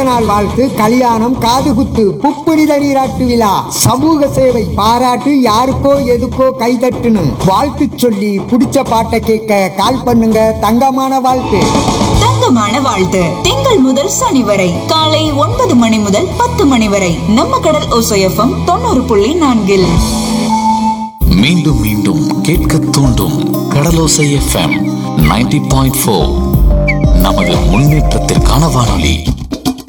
பிறந்தநாள் வாழ்த்து, கல்யாணம், காதுகுத்து, புப்புனித நீராட்டு விழா, சமூக சேவை, பாராட்டு, யாருக்கோ எதுக்கோ கைதட்டுன்னு வாழ்த்து சொல்லி பிடிச்ச பாட்டை கேட்க கால் பண்ணுங்க. தங்கமான வாழ்த்து. தங்கமான வாழ்த்து. திங்கள் முதல் சனி வரை காலை 9 மணி முதல் 10 மணி வரை நம்ம கடல் ஓசை எஃப்எம் 90.4. மீண்டும் மீண்டும் கேட்க தூண்டும் கடலோசை எஃப்எம் 90.4. நமது முன்னேற்றத்திற்கான வானொலி.